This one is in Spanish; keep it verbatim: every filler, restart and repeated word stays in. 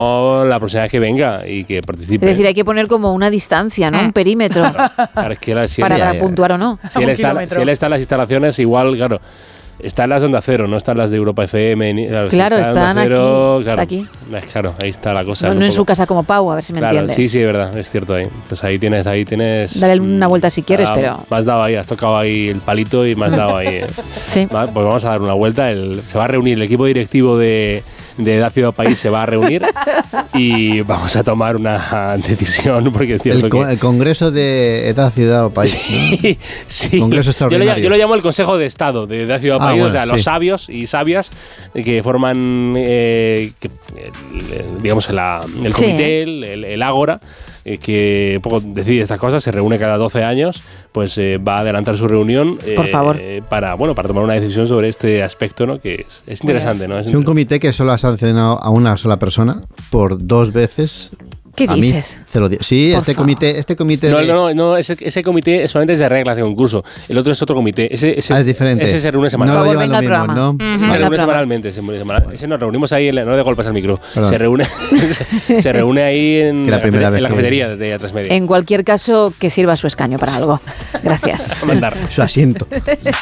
la próxima vez que venga y que participe. Es decir, hay que poner como una distancia, ¿no? Un perímetro. Claro, es que era, si para él, ya, ya. puntuar o no. Si él, está, si él está en las instalaciones, igual, claro, está en las de Onda Cero, no están las de Europa F M. Ni, claro, claro si está están Cero, aquí, claro, está aquí. Claro, ahí está la cosa. No, no en su casa como Pau, a ver si me claro, entiendes. Sí, sí, es verdad, es cierto ahí. Pues ahí tienes, ahí tienes... Dale una vuelta si quieres, ah, pero... Me has dado ahí, has tocado ahí el palito y me has dado ahí. Eh. Sí. Va, pues vamos a dar una vuelta. El, se va a reunir el equipo directivo de... de Edad Ciudad País se va a reunir y vamos a tomar una decisión porque es cierto el, con, que... el Congreso de Edad Ciudad o País, ¿no? Sí, sí. Congreso extraordinario. Yo lo, yo lo llamo el Consejo de Estado de Edad Ciudad ah, País, bueno, o sea, sí. los sabios y sabias que forman eh, que, el, digamos la, el comité, sí. el, el, el Ágora, eh, que un poco decide estas cosas, se reúne cada doce años, pues eh, va a adelantar su reunión eh, por favor para bueno para tomar una decisión sobre este aspecto, ¿no? Que es, es interesante, ¿no? Es sí, un comité que solo ha sancionado a una sola persona por dos veces. ¿Qué a dices? Mí, cero, sí, este comité, este comité. No, de... no, no, no ese, ese comité solamente es de reglas de concurso. El otro es otro comité. Ese, ese, ah, es diferente. Ese se reúne No semanalmente. lo llevan lo mismo, ¿no? Uh-huh. Se reúne semanalmente. Se semanal, ese nos reunimos ahí, en la, no de golpes al micro. Perdón. Se reúne, se, se reúne ahí en la, la, en la cafetería que... de Atresmedia. En cualquier caso, que sirva su escaño para algo. Gracias. A mandar. Su asiento.